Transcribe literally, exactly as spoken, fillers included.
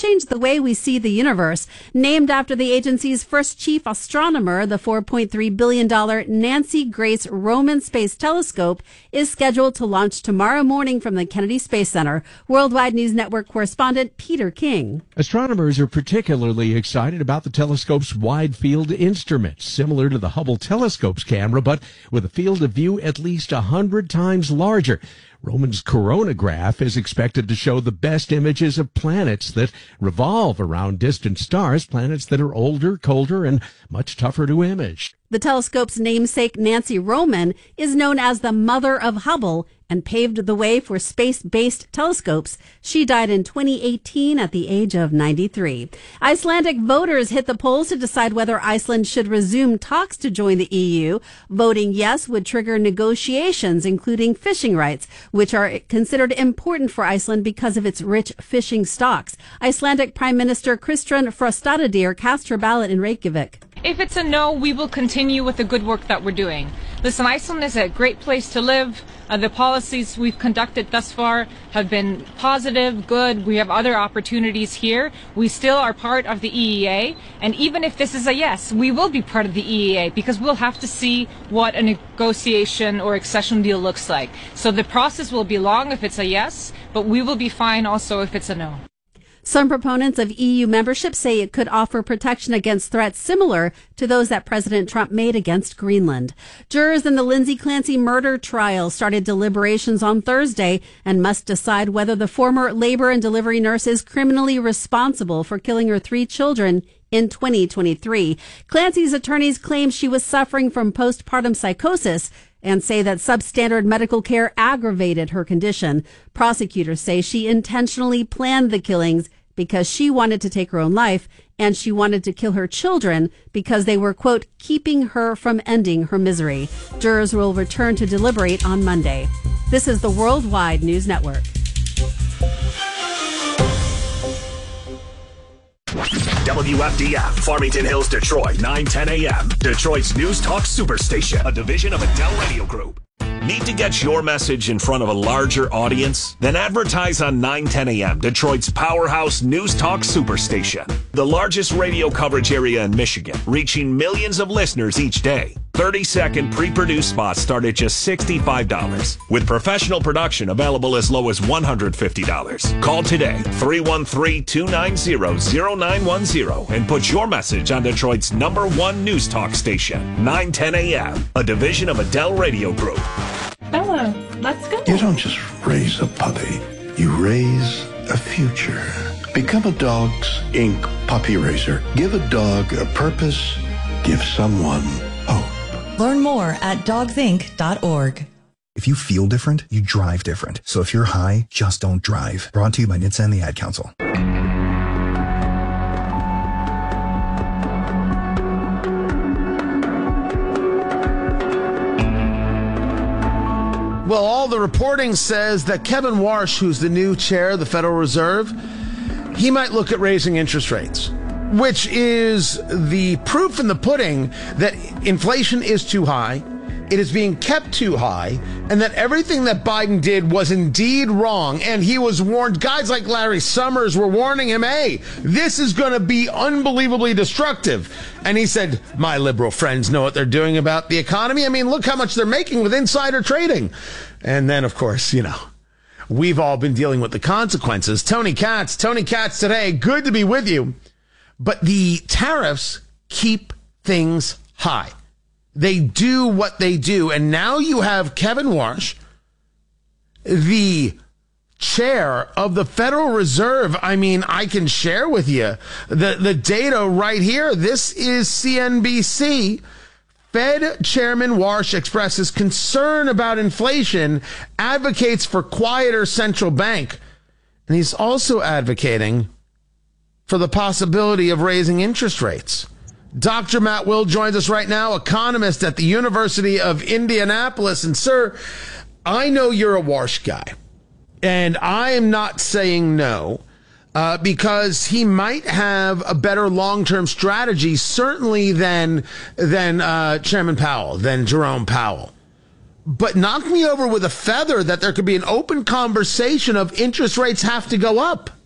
change the way we see the universe. Named after the agency's first chief astronomer, the four point three billion dollars Nancy Grace Roman Space Telescope is scheduled to launch tomorrow morning from the Kennedy Space Center. Worldwide News Network correspondent Peter King. Astronomers are particularly excited about the telescope's wide-field instruments, similar to the Hubble telescope's camera, but with a field of view at least one hundred times larger. Roman's coronagraph is expected to show the best images of planets that revolve around distant stars, planets that are older, colder, and much tougher to image. The telescope's namesake, Nancy Roman, is known as the mother of Hubble and paved the way for space-based telescopes. She died in twenty eighteen at the age of ninety-three. Icelandic voters hit the polls to decide whether Iceland should resume talks to join the E U. Voting yes would trigger negotiations, including fishing rights, which are considered important for Iceland because of its rich fishing stocks. Icelandic Prime Minister Kristrún Frostadóttir cast her ballot in Reykjavik. If it's a no, we will continue with the good work that we're doing. Listen, Iceland is a great place to live. Uh, the policies we've conducted thus far have been positive, good. We have other opportunities here. We still are part of the E E A. And even if this is a yes, we will be part of the E E A because we'll have to see what a negotiation or accession deal looks like. So the process will be long if it's a yes, but we will be fine also if it's a no. Some proponents of E U membership say it could offer protection against threats similar to those that President Trump made against Greenland. Jurors in the Lindsay Clancy murder trial started deliberations on Thursday and must decide whether the former labor and delivery nurse is criminally responsible for killing her three children in twenty twenty-three. Clancy's attorneys claim she was suffering from postpartum psychosis and say that substandard medical care aggravated her condition. Prosecutors say she intentionally planned the killings because she wanted to take her own life, and she wanted to kill her children because they were, quote, keeping her from ending her misery. Jurors will return to deliberate on Monday. This is the Worldwide News Network. W F D F, Farmington Hills, Detroit, nine ten a.m. Detroit's News Talk Superstation, a division of Adele Radio Group. Need to get your message in front of a larger audience? Then advertise on nine ten a.m., Detroit's powerhouse News Talk Superstation. The largest radio coverage area in Michigan, reaching millions of listeners each day. thirty-second pre-produced spots start at just sixty-five dollars, with professional production available as low as one hundred fifty dollars. Call today, three one three, two nine zero, zero nine one zero, and put your message on Detroit's number one news talk station, nine ten a.m., a division of Adele Radio Group. Bella, let's go. You don't just raise a puppy, you raise a future. Become a Dogs Incorporated puppy raiser. Give a dog a purpose, give someone hope. Learn more at dogs inc dot org. If you feel different, you drive different. So if you're high, just don't drive. Brought to you by N H T S A and the Ad Council. Well, all the reporting says that Kevin Warsh, who's the new chair of the Federal Reserve, he might look at raising interest rates, which is the proof in the pudding that inflation is too high, it is being kept too high, and that everything that Biden did was indeed wrong. And he was warned. Guys like Larry Summers were warning him, hey, this is going to be unbelievably destructive. And he said, my liberal friends know what they're doing about the economy. I mean, look how much they're making with insider trading. And then, of course, you know, we've all been dealing with the consequences. Tony Katz, Tony Katz today, good to be with you. But the tariffs keep things high. They do what they do. And now you have Kevin Warsh, the chair of the Federal Reserve. I mean, I can share with you the, the data right here. This is C N B C. Fed Chairman Warsh expresses concern about inflation, advocates for quieter central bank. And he's also advocating for the possibility of raising interest rates. Doctor Matt Will joins us right now, economist at the University of Indianapolis. And sir, I know you're a Warsh guy, and I am not saying no, uh, because he might have a better long-term strategy, certainly than, than uh, Chairman Powell, than Jerome Powell. But knock me over with a feather that there could be an open conversation of interest rates have to go up.